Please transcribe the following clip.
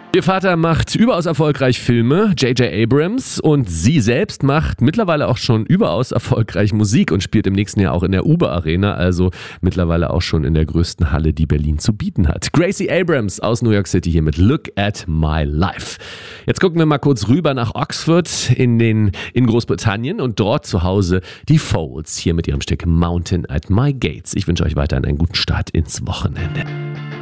Ihr Vater macht überaus erfolgreich Filme, J.J. Abrams, und sie selbst macht mittlerweile auch schon überaus erfolgreich Musik und spielt im nächsten Jahr auch in der Uber Arena, also mittlerweile auch schon in der größten Halle, die Berlin zu bieten hat. Gracie Abrams aus New York City hier mit Look at My Life. Jetzt gucken wir mal kurz rüber nach Oxford in Großbritannien und dort zu Hause die Folds hier mit ihrem Stück Mountain at My Gates. Ich wünsche euch weiterhin einen guten Start ins Wochenende.